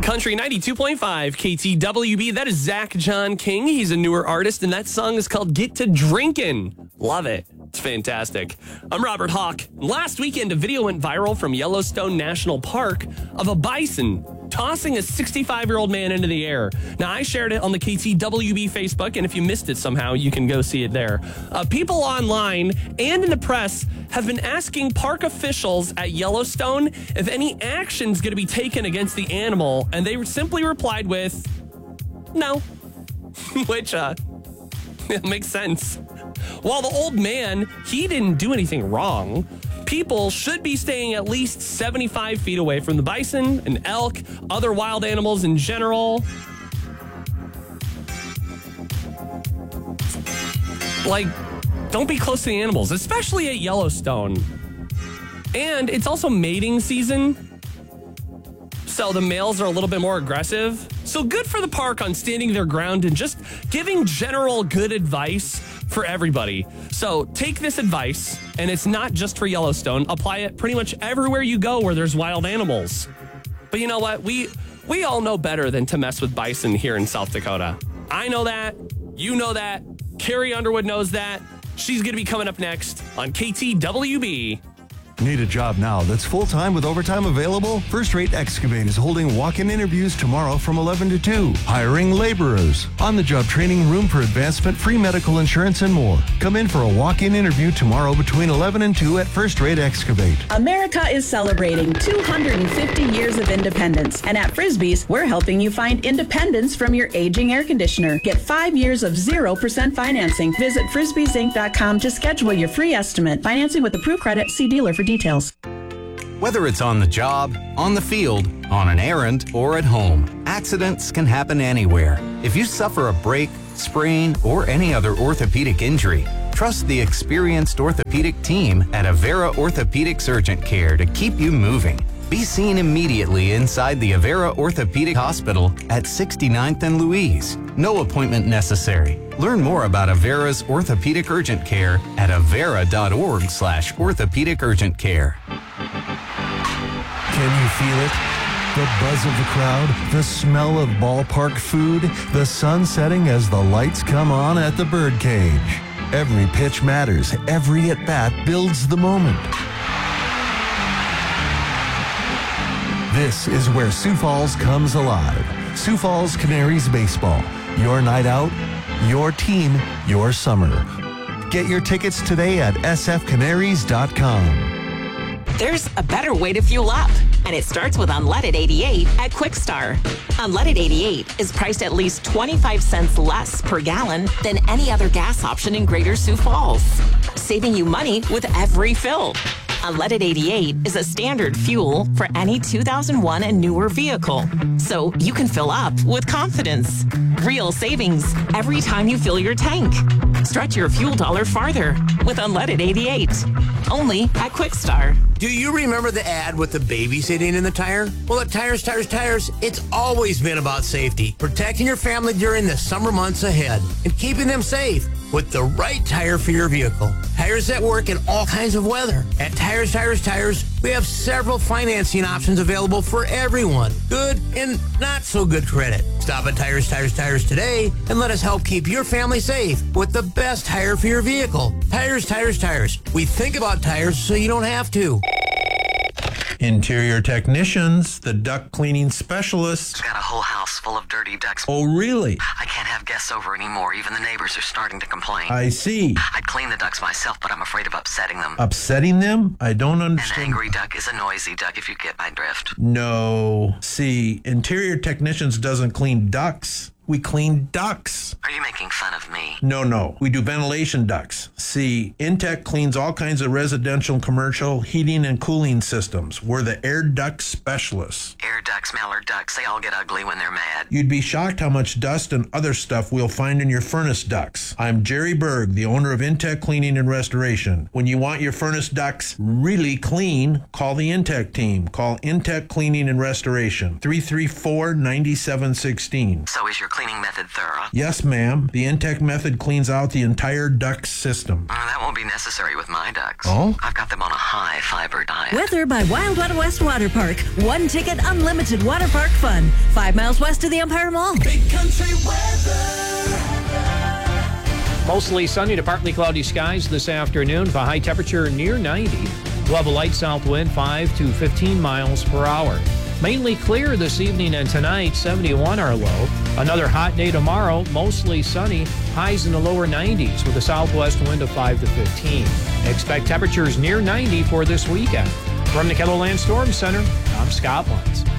Country 92.5 KTWB. That is Zach John King. He's a newer artist, and that song is called Get to Drinkin'. Love it. It's fantastic. I'm Robert Hawk. Last weekend, a video went viral from Yellowstone National Park of a bison tossing a 65-year-old man into the air. Now, I shared it on the KTWB Facebook, and if you missed it somehow, you can go see it there. People online and in the press have been asking park officials at Yellowstone if any action's going to be taken against the animal, and they simply replied with, no, which it makes sense. While the old man, he didn't do anything wrong. People should be staying at least 75 feet away from the bison and elk, other wild animals in general. Like, don't be close to the animals, especially at Yellowstone. And it's also mating season, so the males are a little bit more aggressive. So good for the park on standing their ground and just giving general good advice for everybody. So take this advice, and it's not just for Yellowstone. Apply it pretty much everywhere you go where there's wild animals. But you know what? We all know better than to mess with bison here in South Dakota. I know that. You know that. Carrie Underwood knows that. She's going to be coming up next on KTWB. Need a job now that's full-time with overtime available? First Rate Excavate is holding walk-in interviews tomorrow from 11 to 2. Hiring laborers. On-the-job training, room for advancement, free medical insurance, and more. Come in for a walk-in interview tomorrow between 11 and 2 at First Rate Excavate. America is celebrating 250 years of independence. And at Frisbee's, we're helping you find independence from your aging air conditioner. Get 5 years of 0% financing. Visit frisbeesinc.com to schedule your free estimate. Financing with approved credit. See dealer for details. Whether it's on the job, on the field, on an errand, or at home, accidents can happen anywhere. If you suffer a break, sprain, or any other orthopedic injury, trust the experienced orthopedic team at Avera Orthopedics Urgent Care to keep you moving. Be seen immediately inside the Avera Orthopedic Hospital at 69th and Louise. No appointment necessary. Learn more about Avera's Orthopedic Urgent Care at avera.org/orthopedic urgent care. Can you feel it? The buzz of the crowd, the smell of ballpark food, the sun setting as the lights come on at the birdcage. Every pitch matters. Every at-bat builds the moment. This is where Sioux Falls comes alive. Sioux Falls Canaries Baseball. Your night out, your team, your summer. Get your tickets today at sfcanaries.com. There's a better way to fuel up, and it starts with Unleaded 88 at Quickstar. Unleaded 88 is priced at least 25 cents less per gallon than any other gas option in Greater Sioux Falls, saving you money with every fill. Unleaded 88 is a standard fuel for any 2001 and newer vehicle, so you can fill up with confidence. Real savings every time you fill your tank. Stretch your fuel dollar farther with Unleaded 88. Only at Quickstar. Do you remember the ad with the baby sitting in the tire? Well, at Tires, it's always been about safety, protecting your family during the summer months ahead, and keeping them safe with the right tire for your vehicle. Tires that work in all kinds of weather. At Tires, we have several financing options available for everyone. Good and not so good credit. Stop at Tires today and let us help keep your family safe with the best tire for your vehicle. Tires. We think about tires so you don't have to. Interior technicians, the duct cleaning specialists. Got a whole house full of dirty ducts. Oh, really? I can't have guests over anymore. Even the neighbors are starting to complain. I see. I'd clean the ducts myself, but I'm afraid of upsetting them. Upsetting them? I don't understand. An angry duck is a noisy duck, if you get my drift. No. See, interior technicians doesn't clean ducts. We clean ducts. Are you making fun of me? No. We do ventilation ducts. See, Intech cleans all kinds of residential and commercial heating and cooling systems. We're the air duct specialists. Air ducts, mallard ducks, they all get ugly when they're mad. You'd be shocked how much dust and other stuff we'll find in your furnace ducts. I'm Jerry Berg, the owner of Intech Cleaning and Restoration. When you want your furnace ducts really clean, call the Intech team. Call Intech Cleaning and Restoration, 334-9716. So is your cleaning method thorough? Yes, ma'am. The Intech method cleans out the entire duct system. That won't be necessary with my ducks. Oh? I've got them on a high fiber diet. Weather by Wild Wild West Water Park. One ticket, unlimited water park fun. 5 miles west of the Empire Mall. Big country weather. Mostly sunny to partly cloudy skies this afternoon. The high temperature near 90. We'll have a light south wind 5 to 15 miles per hour. Mainly clear this evening and tonight, 71 our low. Another hot day tomorrow, mostly sunny, highs in the lower 90s with a southwest wind of 5 to 15. Expect temperatures near 90 for this weekend. From the KELOLAND Storm Center, I'm Scott Lutz.